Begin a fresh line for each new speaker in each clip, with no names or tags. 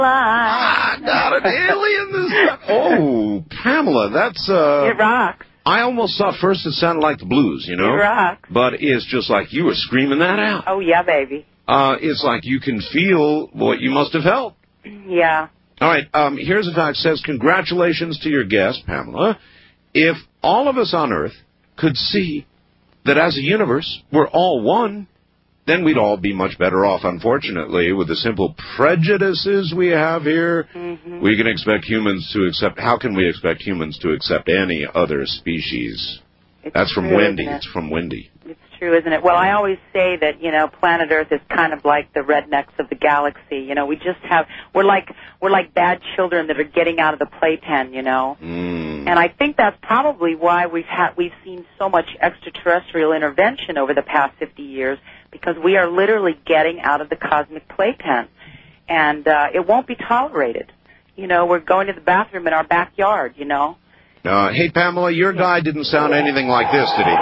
Not an alien this time. Oh, Pamela, that's...
It rocks.
I almost thought first it sounded like the Blues, you know?
It rocks.
But it's just like you were screaming that out.
Oh, yeah, baby.
It's like you can feel what you must have felt.
Yeah.
All right, here's a fact. It says, congratulations to your guest, Pamela. If all of us on Earth could see that as a universe we're all one, then we'd all be much better off. Unfortunately, with the simple prejudices we have here, we can expect humans to accept... How can we expect humans to accept any other species? That's from Wendy. It's from Wendy.
It's true, isn't it? Well, I always say that, you know, planet Earth is kind of like the rednecks of the galaxy. You know, we just have... We're like bad children that are getting out of the playpen, you know? And I think that's probably why we've seen so much extraterrestrial intervention over the past 50 years, because we are literally getting out of the cosmic playpen. And it won't be tolerated. You know, we're going to the bathroom in our backyard, you know?
Hey, Pamela, your guy didn't sound anything like this, did he?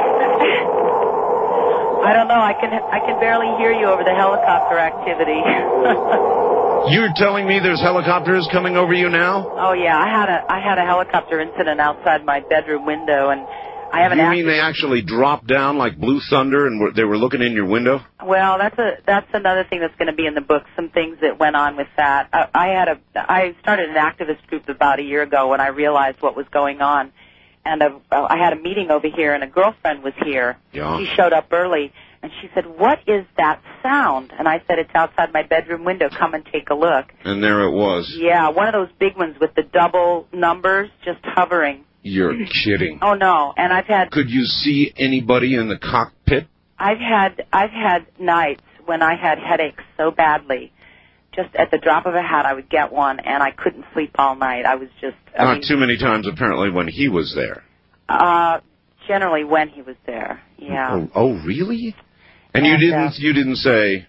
I don't know. I can barely hear you over the helicopter activity.
You're telling me there's helicopters coming over you now?
Oh, yeah. I had a helicopter incident outside my bedroom window, and I haven't...
You mean they actually dropped down like Blue Thunder and they were looking in your window?
Well, that's another thing that's going to be in the book, some things that went on with that. I started an activist group about a year ago when I realized what was going on. And I had a meeting over here, and a girlfriend was here.
Yeah.
She showed up early, and she said, "What is that sound?" And I said, "It's outside my bedroom window. Come and take a look."
And there it was.
Yeah, one of those big ones with the double numbers just hovering.
You're kidding.
Oh, no. And I've had...
Could you see anybody in the cockpit?
I've had nights when I had headaches so badly. Just at the drop of a hat, I would get one, and I couldn't sleep all night. I was just...
Not too many times, apparently, when he was there.
Generally when he was there, yeah.
Oh, really? And you didn't say,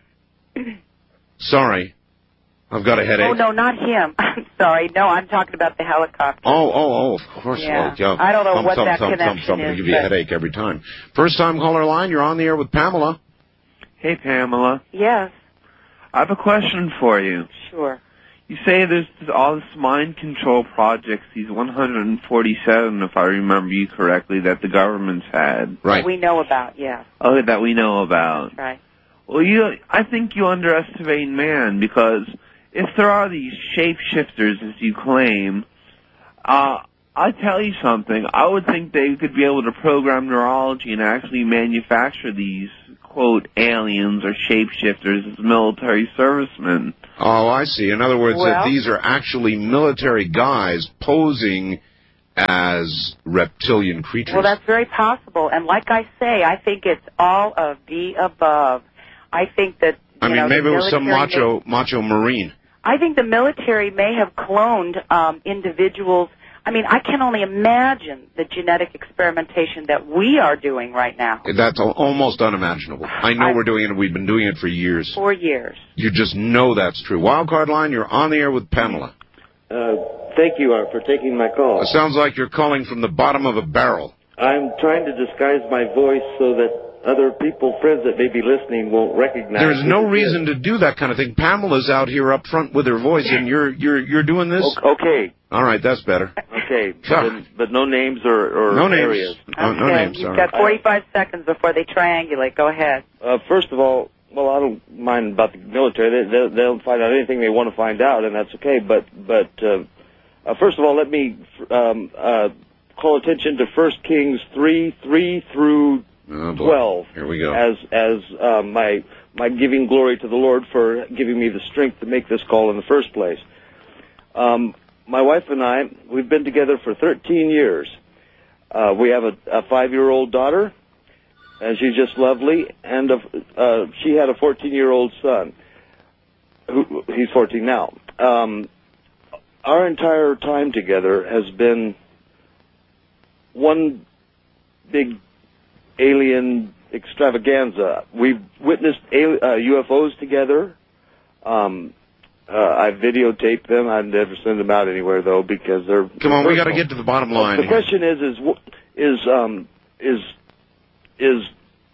sorry, I've got a headache?
Oh, no, not him. I'm sorry. No, I'm talking about the helicopter.
Oh, of course.
Yeah.
Oh, yeah.
I don't know what that connection is.
Give you a headache every time. First time caller line, you're on the air with Pamela.
Hey, Pamela.
Yes.
I have a question for you.
Sure.
You say there's all this mind control projects, these 147, if I remember you correctly, that the government's had.
Right.
That we know about, yeah.
Oh, that we know about.
Right.
Well, I think you underestimate man, because if there are these shapeshifters, as you claim, I tell you something. I would think they could be able to program neurology and actually manufacture these, quote, aliens or shapeshifters as military servicemen.
Oh, I see. In other words, that these are actually military guys posing as reptilian creatures.
Well, that's very possible. And like I say, I think it's all of the above. I think that...
maybe it was some macho Marine.
I think the military may have cloned individuals. I mean, I can only imagine the genetic experimentation that we are doing right now.
That's almost unimaginable. I know we're doing it. We've been doing it for years.
4 years.
You just know that's true. Wildcard line, you're on the air with Pamela.
Thank you for taking my call.
It sounds like you're calling from the bottom of a barrel.
I'm trying to disguise my voice so that other people, friends that may be listening, won't recognize.
There's no reason to do that kind of thing. Pamela's out here up front with her voice, and you're doing this?
Okay.
All right, that's better.
Okay, but no names or
no
areas.
Names. No names.
You've got 45 seconds before they triangulate. Go ahead.
First of all, I don't mind about the military. They'll find out anything they want to find out, and that's okay. But first of all, let me call attention to 1 Kings 3 through 12.
Here we go.
As my giving glory to the Lord for giving me the strength to make this call in the first place. My wife and I, we've been together for 13 years. We have a 5-year-old daughter, and she's just lovely, and she had a 14-year-old son. He's 14 now. Our entire time together has been one big alien extravaganza. We've witnessed UFOs together. I videotaped them. I'd never send them out anywhere, though, because they're...
Come on, we got to get to the bottom line.
The question is...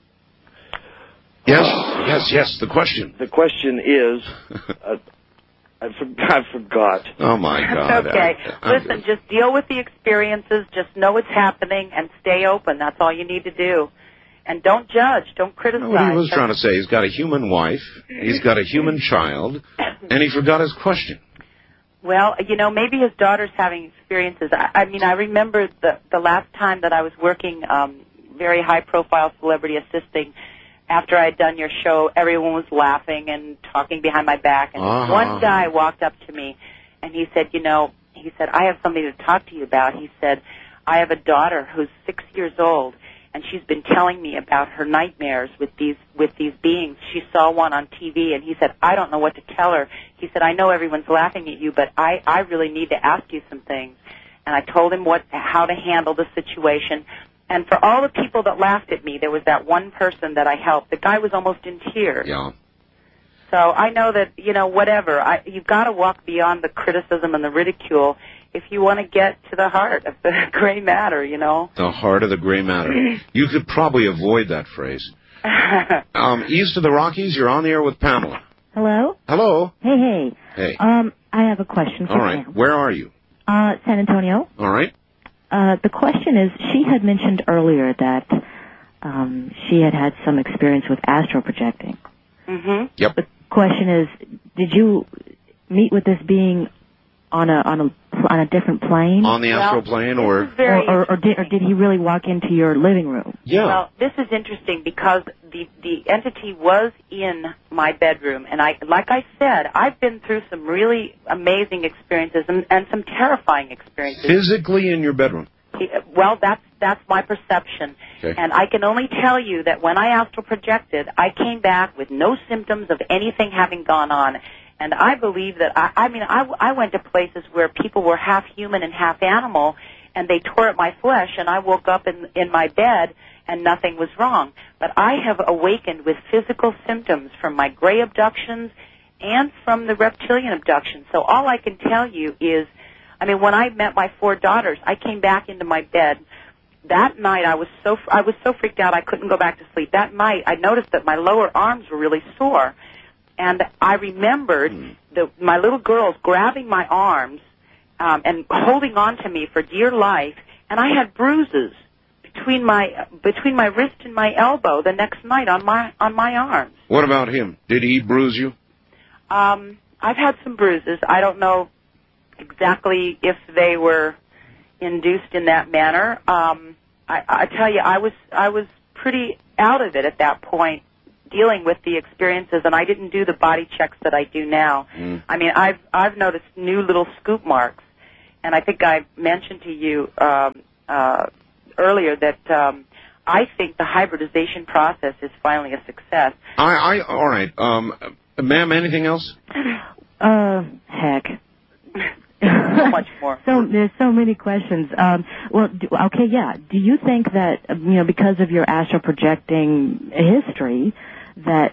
Yes, the question.
The question is, I forgot.
Oh, my God.
Okay. Listen, just deal with the experiences. Just know what's happening and stay open. That's all you need to do. And don't judge. Don't criticize.
What he was trying to say, he's got a human wife, he's got a human child, and he forgot his question.
Well, maybe his daughter's having experiences. I mean, I remember the last time that I was working very high-profile celebrity assisting. After I had done your show, everyone was laughing and talking behind my back. And one guy walked up to me, and he said, I have something to talk to you about. He said, I have a daughter who's 6 years old, and she's been telling me about her nightmares with these beings. She saw one on TV, and he said, I don't know what to tell her. He said, I know everyone's laughing at you, but I really need to ask you some things. And I told him how to handle the situation. And for all the people that laughed at me, there was that one person that I helped. The guy was almost in tears.
Yeah.
So I know that, whatever. You've got to walk beyond the criticism and the ridicule if you want to get to the heart of the gray matter,
The heart of the gray matter. You could probably avoid that phrase. East of the Rockies, you're on the air with Pamela.
Hello?
Hello.
Hey.
Hey.
I have a question for
All right.
Pam.
Where are you?
San Antonio.
All right.
The question is, she had mentioned earlier that she had some experience with astral projecting.
Mm-hmm.
Yep.
The question is, did you meet with this being on a different plane?
On the astral plane, or
did he really walk into your living room?
Yeah.
Well, this is interesting because the entity was in my bedroom, and like I said, I've been through some really amazing experiences and some terrifying experiences.
Physically in your bedroom?
Well, that's my perception.
Okay.
And I can only tell you that when I astral projected, I came back with no symptoms of anything having gone on. And I believe that, I went to places where people were half human and half animal, and they tore at my flesh, and I woke up in my bed, and nothing was wrong. But I have awakened with physical symptoms from my gray abductions and from the reptilian abductions. So all I can tell you is, when I met my 4 daughters, I came back into my bed. That night, I was so freaked out I couldn't go back to sleep. That night, I noticed that my lower arms were really sore. And I remembered my little girls grabbing my arms and holding on to me for dear life, and I had bruises between my wrist and my elbow the next night on my arms.
What about him? Did he bruise you?
I've had some bruises. I don't know exactly if they were induced in that manner. I tell you, I was pretty out of it at that point, dealing with the experiences, and I didn't do the body checks that I do now. I've noticed new little scoop marks, and I think I mentioned to you earlier that I think the hybridization process is finally a success.
All right. Ma'am, anything else?
Heck.
So much more.
There's so many questions. Do you think that, because of your astral projecting history, that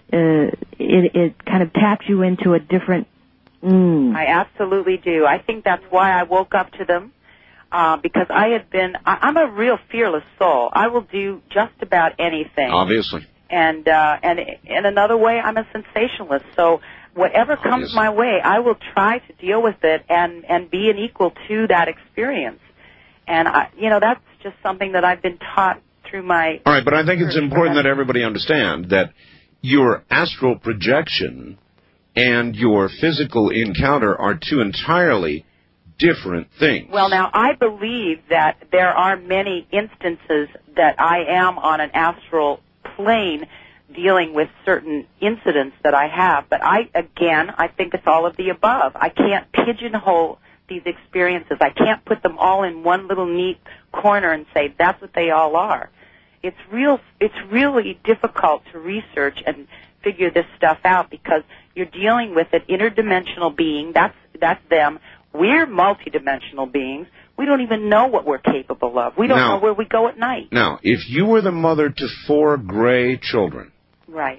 it kind of taps you into a different...
I absolutely do. I think that's why I woke up to them, because I'm a real fearless soul. I will do just about anything.
Obviously.
And in another way, I'm a sensationalist. So whatever comes my way, I will try to deal with it and be an equal to that experience. And, that's just something that I've been taught through my...
All right, but I think it's important that everybody understand that your astral projection and your physical encounter are 2 entirely different things.
Well, now, I believe that there are many instances that I am on an astral plane dealing with certain incidents that I have, but I think it's all of the above. I can't pigeonhole these experiences. I can't put them all in one little neat corner and say that's what they all are. It's really difficult to research and figure this stuff out because you're dealing with an interdimensional being. That's them. We're multidimensional beings. We don't even know what we're capable of. We don't know where we go at night.
Now, if you were the mother to 4 gray children,
right?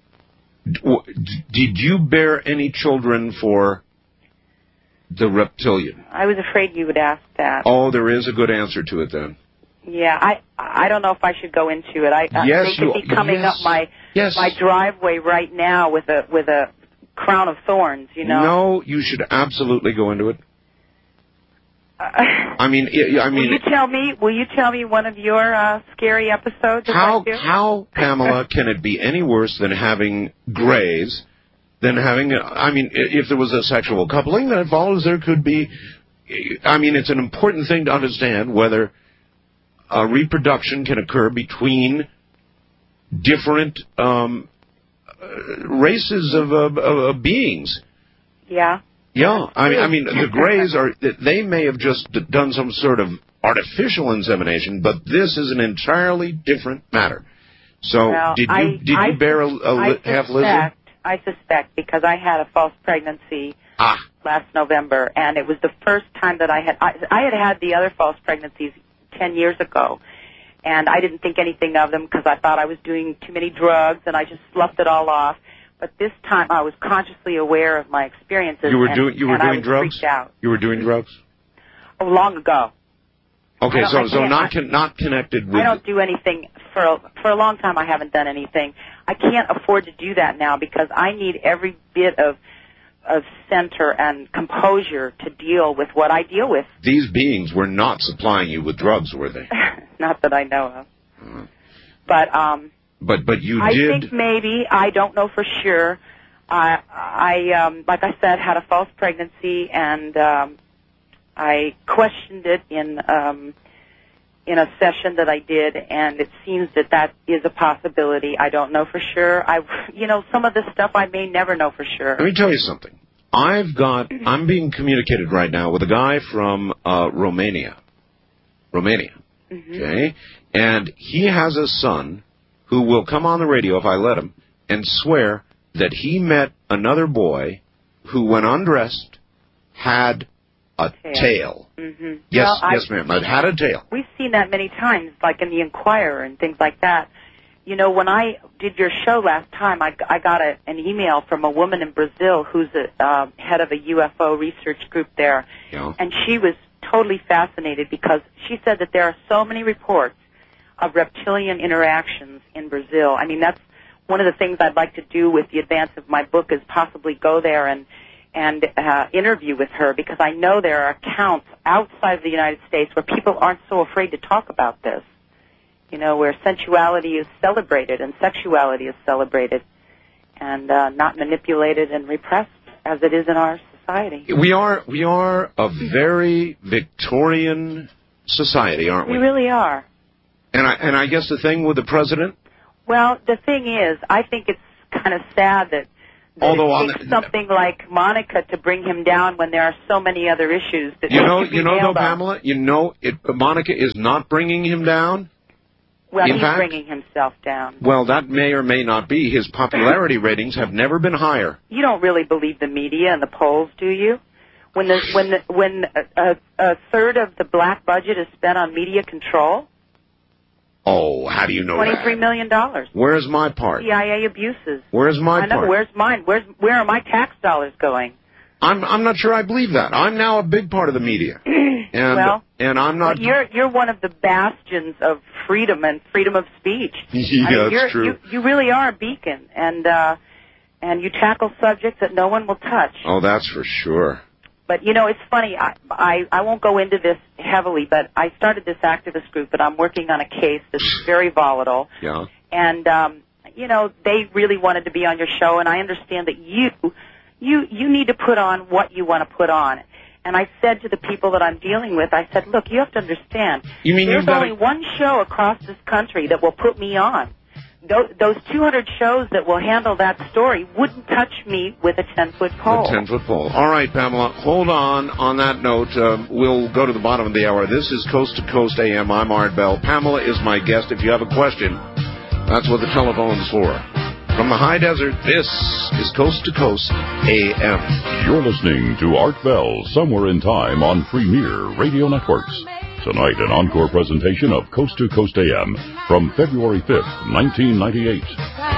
Did you bear any children for the reptilian?
I was afraid you would ask that.
Oh, there is a good answer to it then.
Yeah, I don't know if I should go into it. They could be coming up my driveway right now with a crown of thorns, you know.
No, you should absolutely go into it. I mean,
Will you tell me one of your scary episodes?
How, Pamela, can it be any worse than having grays? Than having, if there was a sexual coupling that follows, there could be. I mean, it's an important thing to understand whether reproduction can occur between different races of beings.
Yeah.
Yeah, I mean, the Greys they may have just done some sort of artificial insemination, but this is an entirely different matter. So, did you bear a half lizard?
I suspect, because I had a false pregnancy last November, and it was the first time that I had the other false pregnancies 10 years ago, and I didn't think anything of them because I thought I was doing too many drugs, and I just sloughed it all off. But this time, I was consciously aware of my experiences. You were doing drugs? Freaked out.
You were doing drugs?
Oh, long ago.
Okay, so not connected with.
I don't do anything for a long time. I haven't done anything. I can't afford to do that now because I need every bit of center and composure to deal with what I deal with.
These beings were not supplying you with drugs, were they?
Not that I know of. But you did. I think maybe. I don't know for sure. I like I said, had a false pregnancy, and I questioned it in a session that I did, and it seems that is a possibility. I don't know for sure. Some of this stuff I may never know for sure.
Let me tell you something. I'm being communicated right now with a guy from Romania. Mm-hmm. Okay? And he has a son who will come on the radio if I let him and swear that he met another boy who, when undressed, had a tail.
Mm-hmm.
Yes, yes, ma'am. I've had a tail.
We've seen that many times, like in the Inquirer and things like that. You know, when I did your show last time, I got an email from a woman in Brazil who's a head of a UFO research group there, and she was totally fascinated because she said that there are so many reports of reptilian interactions in Brazil. I mean, that's one of the things I'd like to do with the advance of my book is possibly go there and interview with her, because I know there are accounts outside of the United States where people aren't so afraid to talk about this. You know, where sensuality is celebrated and sexuality is celebrated and not manipulated and repressed as it is in our society.
We are a very Victorian society, aren't we?
We really are.
And I guess the thing with the president?
Well, the thing is, I think it's kind of sad that it takes something like Monica to bring him down when there are so many other issues that
though, Pamela, Monica is not bringing him down.
Well, he's bringing himself down.
Well, that may or may not be. His popularity ratings have never been higher.
You don't really believe the media and the polls, do you? When a third of the black budget is spent on media control.
Oh, how do you know that?
$23 million.
Where's my part?
CIA abuses.
Where's my part?
Where's mine? Where are my tax dollars going?
I'm not sure I believe that. I'm now a big part of the media. And I'm not.
You're one of the bastions of freedom and freedom of speech.
Yeah, that's true.
You really are a beacon, and you tackle subjects that no one will touch.
Oh, that's for sure.
But, it's funny, I won't go into this heavily, but I started this activist group, and I'm working on a case that's very volatile.
Yeah.
And, they really wanted to be on your show, and I understand that you need to put on what you want to put on. And I said to the people that I'm dealing with, I said, look, you have to understand, there's only one show across this country that will put me on. Those 200 shows that will handle that story wouldn't touch me with a 10-foot pole.
A 10-foot pole. All right, Pamela, hold on that note. We'll go to the bottom of the hour. This is Coast to Coast AM. I'm Art Bell. Pamela is my guest. If you have a question, that's what the telephone's for. From the high desert, this is Coast to Coast AM.
You're listening to Art Bell, Somewhere in Time on Premier Radio Networks. Tonight, an encore presentation of Coast to Coast AM from February 5th, 1998.